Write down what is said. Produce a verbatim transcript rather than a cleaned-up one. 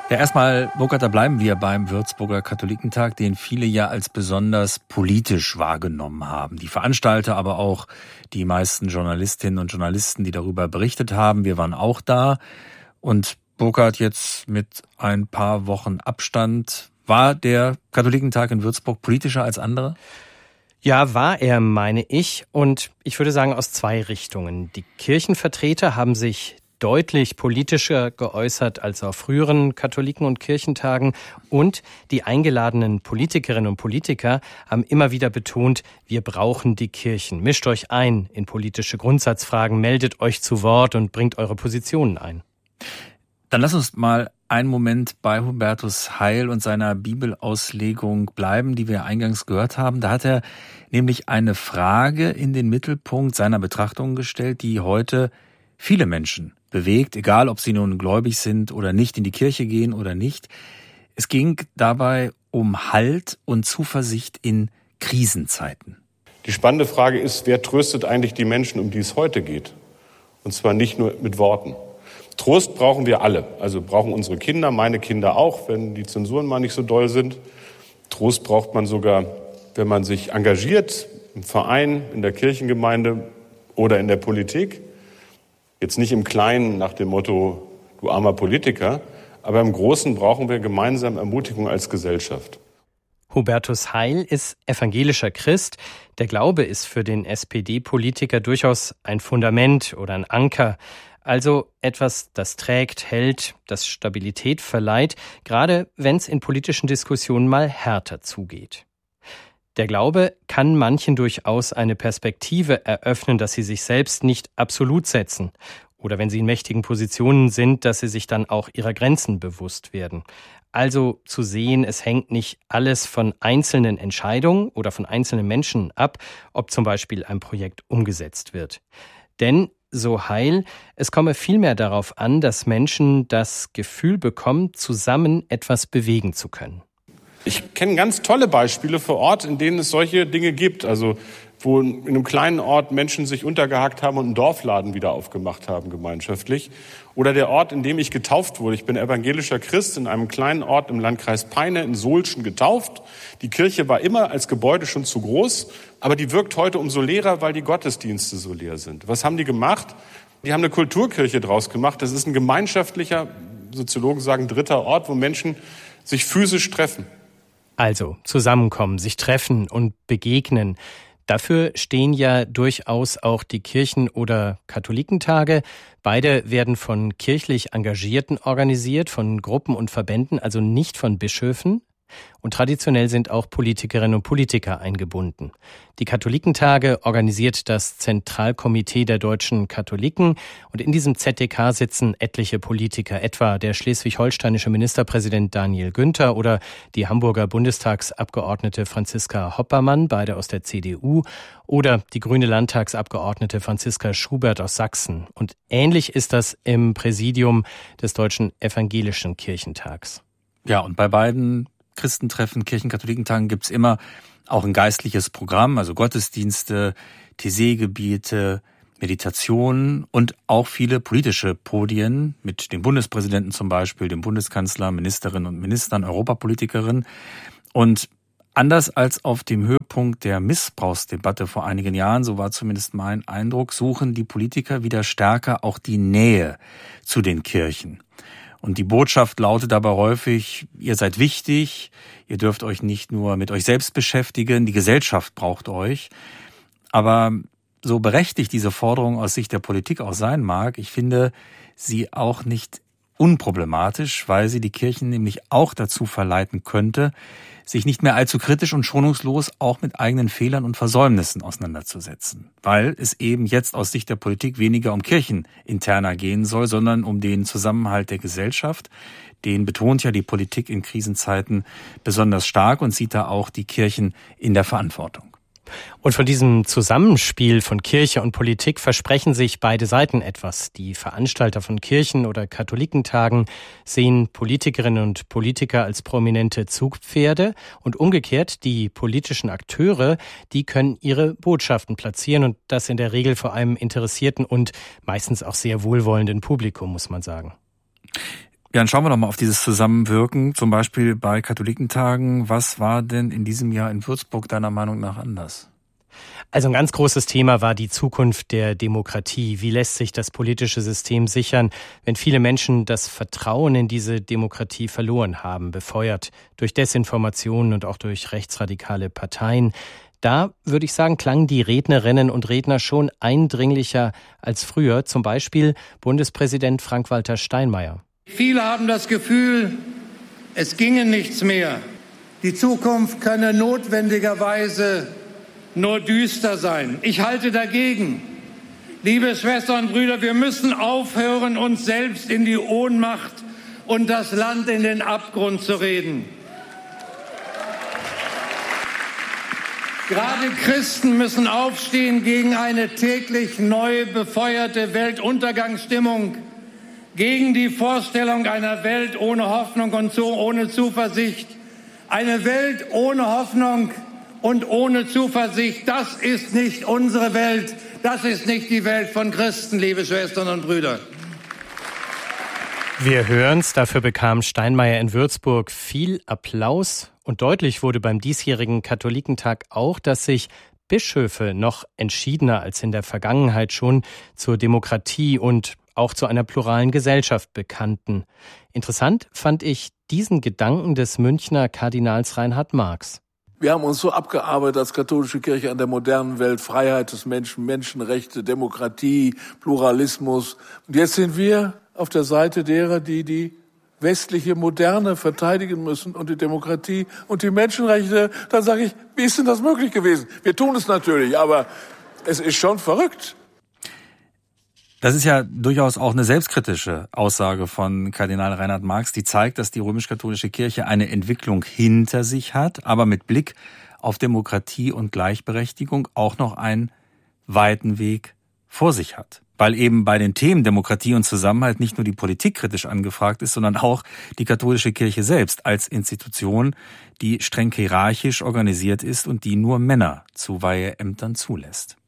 Ja, erstmal, Burkhard, da bleiben wir beim Würzburger Katholikentag, den viele ja als besonders politisch wahrgenommen haben. Die Veranstalter, aber auch die meisten Journalistinnen und Journalisten, die darüber berichtet haben. Wir waren auch da. Und Burkhard, jetzt mit ein paar Wochen Abstand, war der Katholikentag in Würzburg politischer als andere? Ja, war er, meine ich. Und ich würde sagen, aus zwei Richtungen. Die Kirchenvertreter haben sich deutlich politischer geäußert als auf früheren Katholiken- und Kirchentagen. Und die eingeladenen Politikerinnen und Politiker haben immer wieder betont, wir brauchen die Kirchen. Mischt euch ein in politische Grundsatzfragen, meldet euch zu Wort und bringt eure Positionen ein. Dann lass uns mal einen Moment bei Hubertus Heil und seiner Bibelauslegung bleiben, die wir eingangs gehört haben. Da hat er nämlich eine Frage in den Mittelpunkt seiner Betrachtungen gestellt, die heute viele Menschen bewegt, egal ob sie nun gläubig sind oder nicht, in die Kirche gehen oder nicht. Es ging dabei um Halt und Zuversicht in Krisenzeiten. Die spannende Frage ist, wer tröstet eigentlich die Menschen, um die es heute geht? Und zwar nicht nur mit Worten. Trost brauchen wir alle, also brauchen unsere Kinder, meine Kinder auch, wenn die Zensuren mal nicht so doll sind. Trost braucht man sogar, wenn man sich engagiert, im Verein, in der Kirchengemeinde oder in der Politik. Jetzt nicht im Kleinen nach dem Motto, du armer Politiker, aber im Großen brauchen wir gemeinsam Ermutigung als Gesellschaft. Hubertus Heil ist evangelischer Christ. Der Glaube ist für den S P D-Politiker durchaus ein Fundament oder ein Anker. Also etwas, das trägt, hält, das Stabilität verleiht, gerade wenn es in politischen Diskussionen mal härter zugeht. Der Glaube kann manchen durchaus eine Perspektive eröffnen, dass sie sich selbst nicht absolut setzen. Oder wenn sie in mächtigen Positionen sind, dass sie sich dann auch ihrer Grenzen bewusst werden. Also zu sehen, es hängt nicht alles von einzelnen Entscheidungen oder von einzelnen Menschen ab, ob zum Beispiel ein Projekt umgesetzt wird. Denn, so Heil, es komme vielmehr darauf an, dass Menschen das Gefühl bekommen, zusammen etwas bewegen zu können. Ich kenne ganz tolle Beispiele vor Ort, in denen es solche Dinge gibt. Also wo in einem kleinen Ort Menschen sich untergehakt haben und einen Dorfladen wieder aufgemacht haben, gemeinschaftlich. Oder der Ort, in dem ich getauft wurde. Ich bin evangelischer Christ in einem kleinen Ort im Landkreis Peine in Sohlschen getauft. Die Kirche war immer als Gebäude schon zu groß, aber die wirkt heute umso leerer, weil die Gottesdienste so leer sind. Was haben die gemacht? Die haben eine Kulturkirche draus gemacht. Das ist ein gemeinschaftlicher, Soziologen sagen, dritter Ort, wo Menschen sich physisch treffen. Also zusammenkommen, sich treffen und begegnen. Dafür stehen ja durchaus auch die Kirchen- oder Katholikentage. Beide werden von kirchlich Engagierten organisiert, von Gruppen und Verbänden, also nicht von Bischöfen. Und traditionell sind auch Politikerinnen und Politiker eingebunden. Die Katholikentage organisiert das Zentralkomitee der deutschen Katholiken und in diesem Z D K sitzen etliche Politiker, etwa der schleswig-holsteinische Ministerpräsident Daniel Günther oder die Hamburger Bundestagsabgeordnete Franziska Hoppermann, beide aus der C D U, oder die grüne Landtagsabgeordnete Franziska Schubert aus Sachsen. Und ähnlich ist das im Präsidium des Deutschen Evangelischen Kirchentags. Ja, und bei beiden Christentreffen, Kirchenkatholikentagen gibt's immer auch ein geistliches Programm, also Gottesdienste, Thésée-Gebiete, Meditationen und auch viele politische Podien mit dem Bundespräsidenten zum Beispiel, dem Bundeskanzler, Ministerinnen und Ministern, Europapolitikerinnen. Und anders als auf dem Höhepunkt der Missbrauchsdebatte vor einigen Jahren, so war zumindest mein Eindruck, suchen die Politiker wieder stärker auch die Nähe zu den Kirchen. Und die Botschaft lautet dabei häufig, ihr seid wichtig, ihr dürft euch nicht nur mit euch selbst beschäftigen, die Gesellschaft braucht euch. Aber so berechtigt diese Forderung aus Sicht der Politik auch sein mag, ich finde sie auch nicht unproblematisch, weil sie die Kirchen nämlich auch dazu verleiten könnte, sich nicht mehr allzu kritisch und schonungslos auch mit eigenen Fehlern und Versäumnissen auseinanderzusetzen. Weil es eben jetzt aus Sicht der Politik weniger um Kircheninterner gehen soll, sondern um den Zusammenhalt der Gesellschaft. Den betont ja die Politik in Krisenzeiten besonders stark und sieht da auch die Kirchen in der Verantwortung. Und von diesem Zusammenspiel von Kirche und Politik versprechen sich beide Seiten etwas. Die Veranstalter von Kirchen- oder Katholikentagen sehen Politikerinnen und Politiker als prominente Zugpferde und umgekehrt die politischen Akteure, die können ihre Botschaften platzieren und das in der Regel vor einem interessierten und meistens auch sehr wohlwollenden Publikum, muss man sagen. Ja, dann schauen wir doch mal auf dieses Zusammenwirken, zum Beispiel bei Katholikentagen. Was war denn in diesem Jahr in Würzburg deiner Meinung nach anders? Also ein ganz großes Thema war die Zukunft der Demokratie. Wie lässt sich das politische System sichern, wenn viele Menschen das Vertrauen in diese Demokratie verloren haben, befeuert durch Desinformationen und auch durch rechtsradikale Parteien? Da, würde ich sagen, klangen die Rednerinnen und Redner schon eindringlicher als früher, zum Beispiel Bundespräsident Frank-Walter Steinmeier. Viele haben das Gefühl, es ginge nichts mehr. Die Zukunft könne notwendigerweise nur düster sein. Ich halte dagegen. Liebe Schwestern und Brüder, wir müssen aufhören, uns selbst in die Ohnmacht und das Land in den Abgrund zu reden. Gerade Christen müssen aufstehen gegen eine täglich neu befeuerte Weltuntergangsstimmung, gegen die Vorstellung einer Welt ohne Hoffnung und so ohne Zuversicht. Eine Welt ohne Hoffnung und ohne Zuversicht, das ist nicht unsere Welt, das ist nicht die Welt von Christen, liebe Schwestern und Brüder. Wir hören's, dafür bekam Steinmeier in Würzburg viel Applaus und deutlich wurde beim diesjährigen Katholikentag auch, dass sich Bischöfe noch entschiedener als in der Vergangenheit schon zur Demokratie und auch zu einer pluralen Gesellschaft bekannten. Interessant fand ich diesen Gedanken des Münchner Kardinals Reinhard Marx. Wir haben uns so abgearbeitet als katholische Kirche an der modernen Welt, Freiheit des Menschen, Menschenrechte, Demokratie, Pluralismus. Und jetzt sind wir auf der Seite derer, die die westliche Moderne verteidigen müssen und die Demokratie und die Menschenrechte. Dann sage ich, wie ist denn das möglich gewesen? Wir tun es natürlich, aber es ist schon verrückt. Das ist ja durchaus auch eine selbstkritische Aussage von Kardinal Reinhard Marx, die zeigt, dass die römisch-katholische Kirche eine Entwicklung hinter sich hat, aber mit Blick auf Demokratie und Gleichberechtigung auch noch einen weiten Weg vor sich hat. Weil eben bei den Themen Demokratie und Zusammenhalt nicht nur die Politik kritisch angefragt ist, sondern auch die katholische Kirche selbst als Institution, die streng hierarchisch organisiert ist und die nur Männer zu Weiheämtern zulässt.